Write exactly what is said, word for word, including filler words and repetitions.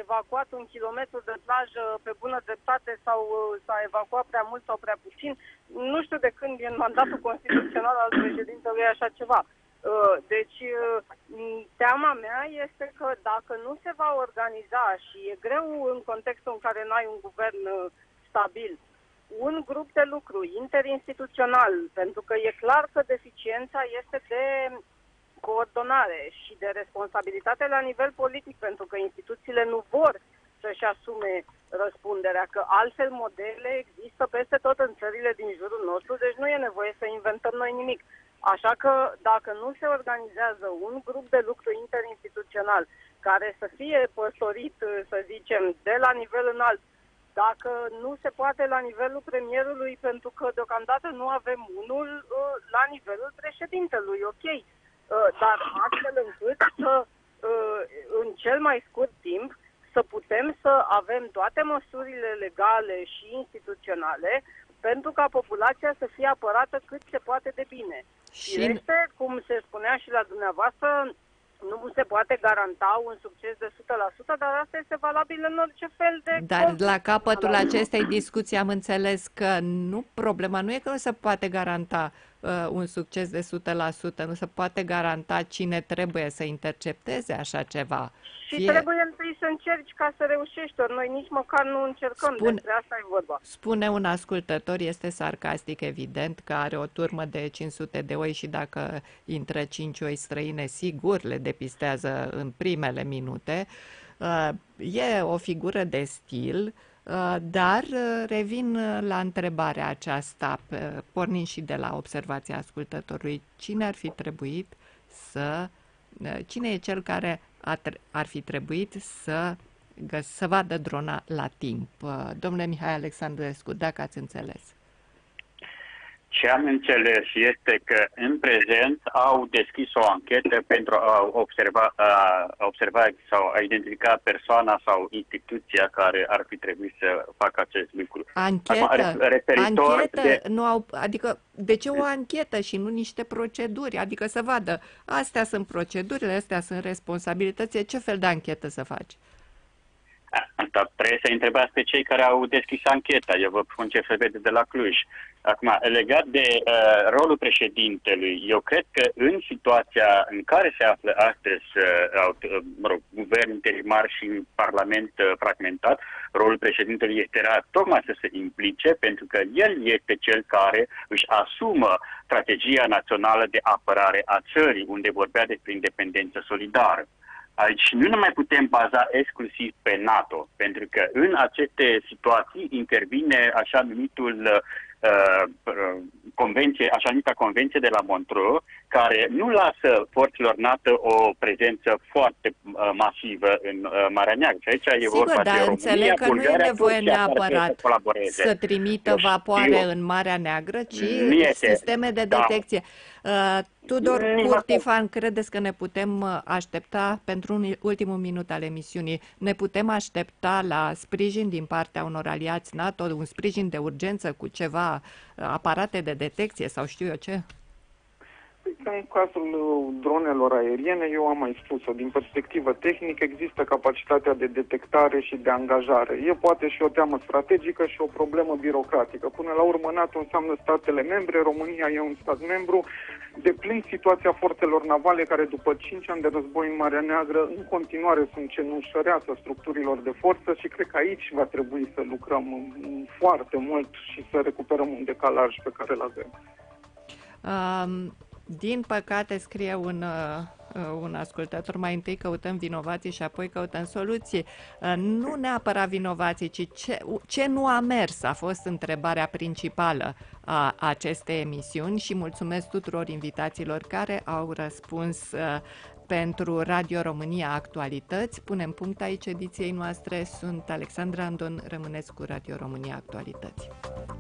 evacuat un kilometru de plajă pe bună dreptate sau s-a evacuat prea mult sau prea puțin. Nu știu de când e în mandatul constituțional al președintelui așa ceva. Deci, teama mea este că dacă nu se va organiza, și e greu în contextul în care nu ai un guvern stabil, un grup de lucru interinstituțional, pentru că e clar că deficiența este de coordonare și de responsabilitate la nivel politic, pentru că instituțiile nu vor să-și asume răspunderea, că altfel modele există peste tot în țările din jurul nostru, deci nu e nevoie să inventăm noi nimic. Așa că dacă nu se organizează un grup de lucru interinstituțional care să fie păstorit, să zicem, de la nivel înalt, dacă nu se poate la nivelul premierului, pentru că deocamdată nu avem unul la nivelul președintelui, ok, dar astfel încât să, în cel mai scurt timp, să putem să avem toate măsurile legale și instituționale pentru ca populația să fie apărată cât se poate de bine. Și este, cum se spunea și la dumneavoastră, nu se poate garanta un succes de o sută la sută, dar asta este valabil în orice fel de... Dar la capătul acestei discuții am înțeles că nu, problema nu e că nu se poate garanta uh, un succes de o sută la sută, nu se poate garanta cine trebuie să intercepteze așa ceva. Și Fie... trebuie întâi să încerci ca să reușești, ori noi nici măcar nu încercăm, Spun... despre asta e vorba. Spune un ascultător, este sarcastic evident, că are o turmă de cinci sute de oi și dacă intră cinci oi străine, sigur le depistează în primele minute. E o figură de stil, dar revin la întrebarea aceasta, pornind și de la observația ascultătorului. Cine ar fi trebuit să... Cine e cel care ar fi trebuit să, să vadă drona la timp? Domnule Mihai Alexandrescu, dacă ați înțeles. Ce am înțeles este că în prezent au deschis o anchetă pentru a observa, a observa sau a identifica persoana sau instituția care ar fi trebuit să facă acest lucru. Anchetă? Acum, anchetă? De... Nu au, adică, de ce o anchetă și nu niște proceduri? Adică să vadă, astea sunt procedurile, astea sunt responsabilități, ce fel de anchetă să faci? Asta trebuie să întrebați pe cei care au deschis ancheta. Eu vă spun ce se vede de la Cluj. Acum, legat de uh, rolul președintelui, eu cred că în situația în care se află astăzi uh, mă rog, guvern interimar și parlament uh, fragmentat, rolul președintelui este tocmai să se implice, pentru că el este cel care își asumă strategia națională de apărare a țării, unde vorbea despre independență solidară. Aici nu ne mai putem baza exclusiv pe NATO, pentru că în aceste situații intervine așa numitul uh, convenție, așa numită convenție de la Montreux, care nu lasă forțelor NATO o prezență foarte uh, masivă în uh, Marea Neagră. Și aici e Sigur, vorba dar de România, înțeleg că Bulgaria, nu e nevoie Turcia, neapărat să, să trimită Eu vapoare știu. în Marea Neagră, ci este. sisteme de detecție. Da. Uh, Tudor Nici Curtifan, credeți că ne putem aștepta, pentru un ultimul minut al emisiunii, ne putem aștepta la sprijin din partea unor aliați NATO, un sprijin de urgență cu ceva aparate de detecție sau știu eu ce? În cazul dronelor aeriene, eu am mai spus-o, din perspectivă tehnică există capacitatea de detectare și de angajare. E poate și o teamă strategică și o problemă birocratică. Până la urmă, NATO înseamnă statele membre, România e un stat membru. Deplâng situația forțelor navale care după cinci ani de război în Marea Neagră în continuare sunt cenușăreața structurilor de forță și cred că aici va trebui să lucrăm foarte mult și să recuperăm un decalaj pe care îl avem. Um... Din păcate, scrie un, uh, un ascultător, mai întâi căutăm vinovații și apoi căutăm soluții. Uh, nu neapărat vinovații, ci ce, ce nu a mers a fost întrebarea principală a acestei emisiuni și mulțumesc tuturor invitațiilor care au răspuns uh, pentru Radio România Actualități. Punem punct aici ediției noastre. Sunt Alexandra Andon, rămâneți cu Radio România Actualități.